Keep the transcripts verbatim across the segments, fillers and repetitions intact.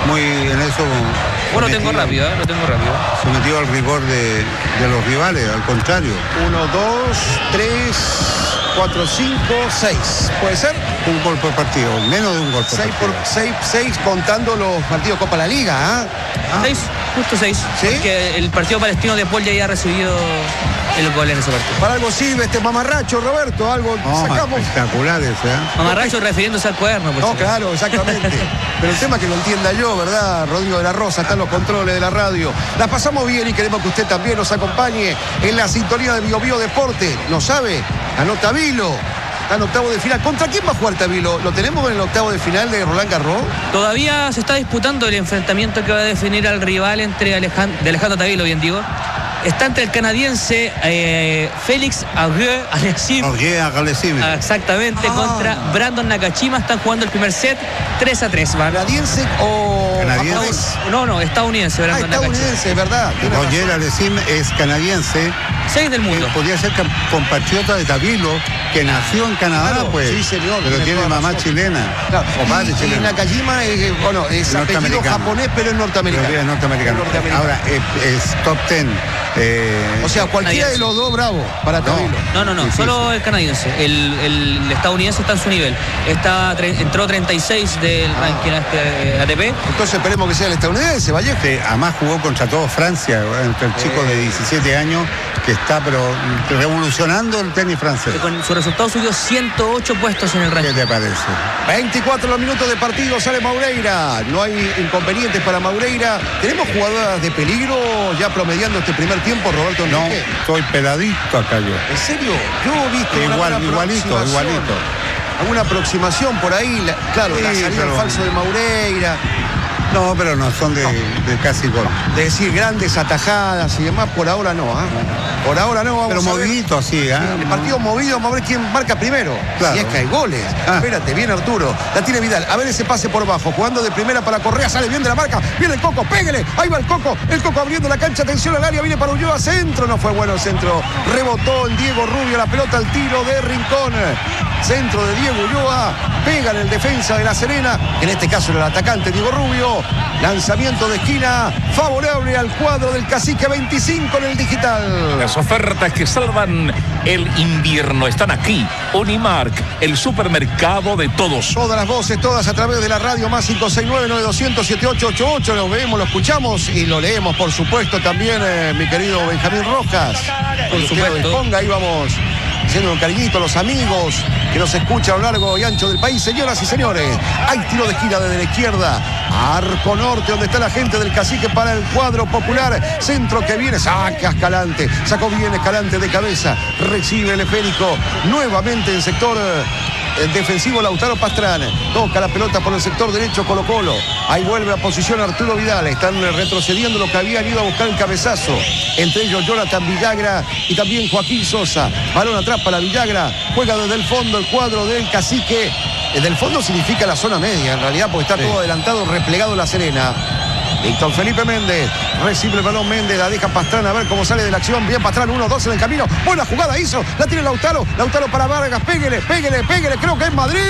muy en eso. Bueno, lo tengo rápido, ¿eh? Lo tengo rápido. Sometido al rigor de, de los rivales, al contrario. Uno, dos, tres, cuatro, cinco, seis. ¿Puede ser? Un gol por partido, menos de un gol por seis partido. Por, seis, seis contando los partidos Copa la Liga, ¿eh? Ah. Seis, justo seis. ¿Sí? Porque el partido palestino de Paul ya había recibido el gol en ese partido. Para algo sirve este mamarracho, Roberto, algo Oh, sacamos. Espectaculares, ¿eh? Mamarracho refiriéndose al cuaderno. Pues, No, claro, exactamente. Pero el tema es que lo entienda yo, ¿verdad? Rodrigo de la Rosa, están los controles de la radio. La pasamos bien y queremos que usted también nos acompañe en la sintonía de Bio Bio Deporte. ¿No sabe? Anota Vilo. Está en octavo de final. ¿Contra quién va a jugar Tavilo? ¿Lo tenemos en el octavo de final de Roland Garros? Todavía se está disputando el enfrentamiento que va a definir al rival entre Alejandro, de Alejandro Tavilo, bien digo. Está entre el canadiense eh, Félix Auger-Aliassime. Auger-Aliassime. Exactamente, ah. contra Brandon Nakashima. Están jugando el primer set tres a tres. ¿Van? ¿Canadiense o canadiense? No, no, estadounidense. Ah, estadounidense, ¿verdad? Auger-Aliassime es canadiense. Seis del mundo. Eh, podría ser compatriota de Tavilo, que nació en Canadá, claro, pues. Sí, señor. Pero tiene mamá razón. chilena. Claro. O padre y, chileno. Y Nakajima es, bueno, es apellido japonés, pero es norteamericano. Pero es norteamericano. norteamericano. Ahora, es, es top ten. Eh, o sea, cualquiera canadiense. de los dos, bravo, para Tavilo. No, no, no, no solo el canadiense. El, el, el estadounidense está en su nivel. Está, entró treinta y seis del ah. ranking este, A T P. Entonces esperemos que sea el estadounidense, Vallejo. Sí, además jugó contra todo Francia, entre el chico eh. de diecisiete años que está pero revolucionando el tenis francés. Que con su resultado subió ciento ocho puestos en el ranking. ¿Qué te parece? veinticuatro minutos de partido, sale Maureira. No hay inconvenientes para Maureira. ¿Tenemos jugadoras de peligro ya promediando este primer tiempo, Roberto Enrique? No, estoy peladito acá yo. ¿En serio? Yo he visto Igual, una igualito, igualito. Alguna aproximación por ahí, la, claro, sí, la salida pero... falso de Maureira. No, pero no, son de, no. de casi gol. De decir grandes atajadas y demás, por ahora no, ¿eh? Por ahora no, vamos pero a ver. movidito así, ¿eh? El partido movido, vamos a ver quién marca primero. Claro. Si es que hay goles. Ah. Espérate, viene Arturo. La tiene Vidal. A ver ese pase por bajo. Jugando de primera para Correa, sale bien de la marca. Viene el Coco, pégale. Ahí va el Coco. El Coco abriendo la cancha. Atención al área. Viene para Ulloa. Centro. No fue bueno el centro. Rebotó el Diego Rubio. La pelota al tiro de Rincón. Centro de Diego Ulloa. Pega en el defensa de La Serena. En este caso era el atacante Diego Rubio. Lanzamiento de esquina favorable al cuadro del Cacique veinticinco en el digital. Las ofertas que salvan el invierno están aquí. Unimark, el supermercado de todos. Todas las voces, todas a través de la radio más cinco seis nueve, nueve dos cero cero, siete ocho ocho ocho. Lo vemos, lo escuchamos y lo leemos, por supuesto, también, eh, mi querido Benjamín Rojas. Por supuesto. Disponga, ahí vamos haciendo un cariñito a los amigos que nos escuchan a lo largo y ancho del país. Señoras y señores, hay tiro de esquina desde la izquierda. Arco norte, donde está la gente del Cacique para el cuadro popular. Centro que viene, saca Escalante. Sacó bien Escalante de cabeza. Recibe el esférico nuevamente en sector el defensivo Lautaro Pastrana. Toca la pelota por el sector derecho Colo Colo. Ahí vuelve a posición Arturo Vidal. Están retrocediendo lo que habían ido a buscar el cabezazo. Entre ellos Jonathan Villagra y también Joaquín Sosa. Balón atrás para Villagra. Juega desde el fondo el cuadro del Cacique. Desde el fondo significa la zona media, en realidad, porque está sí. todo adelantado, replegado La Serena. Víctor Felipe Méndez, recibe el balón Méndez, la deja Pastrana, a ver cómo sale de la acción. Bien Pastrana, uno dos en el camino. Buena jugada hizo, la tiene Lautaro. Lautaro para Vargas, péguele, péguele, péguele. Creo que es Madrid.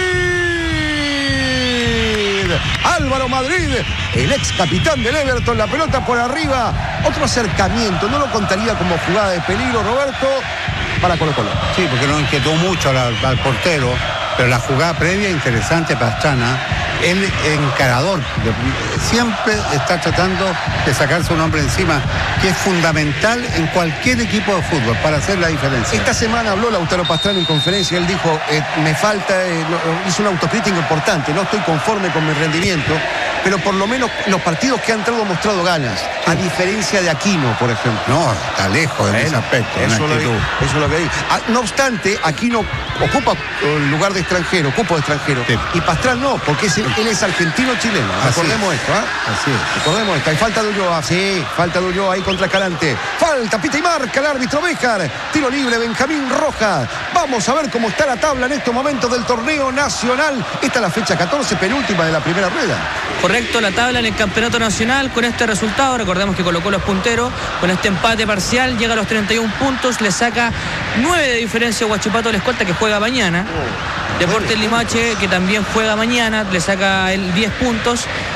Álvaro Madrid, el ex capitán del Everton, la pelota por arriba. Otro acercamiento, no lo contaría como jugada de peligro, Roberto, para Colo Colo. Sí, porque no inquietó mucho al, al portero. Pero la jugada previa, interesante, Pastrana, el encarador, siempre está tratando de sacarse un hombre encima, que es fundamental en cualquier equipo de fútbol para hacer la diferencia. Esta semana habló Lautaro Pastrana en conferencia, él dijo, eh, me falta, eh, hizo una autocrítica importante, no estoy conforme con mi rendimiento, pero por lo menos los partidos que ha entrado han mostrado ganas, sí. a diferencia de Aquino, por ejemplo. No, está lejos en ese aspecto, eso, en lo, actitud. eso es lo que digo. Ah, no obstante, Aquino ocupa el lugar de extranjero, cupo de extranjero, sí. y Pastrana no, porque es, él es argentino-chileno. Recordemos esto, ¿ah? ¿eh? Así es. Recordemos esto. Hay falta de Ulloa, sí, falta de Ulloa ahí contra Escalante. Falta, pita y marca el árbitro Béjar. Tiro libre, Benjamín Rojas. Vamos a ver cómo está la tabla en estos momentos del torneo nacional. Esta es la fecha catorce, penúltima de la primera rueda. Correcto, la tabla en el campeonato nacional con este resultado. Recordemos que Colo Colo es puntero. Con este empate parcial llega a los treinta y un puntos. Le saca nueve de diferencia a Huachipato, la escolta, que juega mañana. Deportes Limache, que también juega mañana, le saca el diez puntos.